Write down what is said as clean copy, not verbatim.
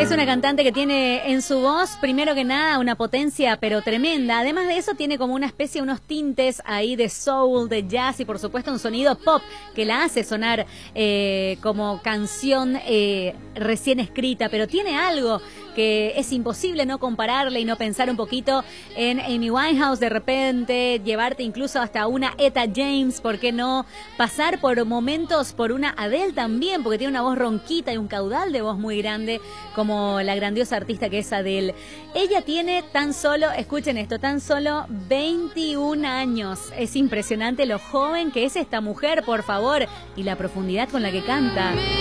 Es una cantante que tiene en su voz, primero que nada, una potencia pero tremenda. Además de eso, tiene como una especie, unos tintes ahí de soul, de jazz y por supuesto un sonido pop que la hace sonar como canción recién escrita, pero tiene algo que es imposible no compararle y no pensar un poquito en Amy Winehouse de repente, llevarte incluso hasta una Etta James, ¿por qué no? Pasar por momentos por una Adele también, porque tiene una voz ronquita y un caudal de voz muy grande, como la grandiosa artista que es Adele. Ella tiene tan solo, escuchen esto, tan solo 21 años. Es impresionante lo joven que es esta mujer, por favor, y la profundidad con la que canta.